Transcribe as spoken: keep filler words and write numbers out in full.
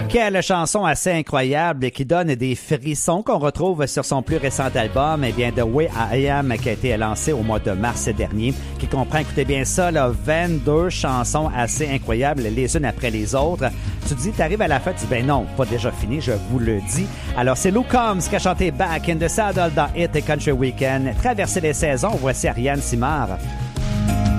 Quelle chanson assez incroyable et qui donne des frissons qu'on retrouve sur son plus récent album, eh bien, The Way I Am, qui a été lancé au mois de mars dernier, qui comprend, écoutez bien ça, là, vingt-deux chansons assez incroyables, les unes après les autres. Tu te dis, t'arrives à la fin, tu dis, ben non, pas déjà fini, je vous le dis. Alors, c'est Luke Combs qui a chanté Back in the Saddle dans Hit et Country Weekend. Traverser les saisons, voici Ariane Simard.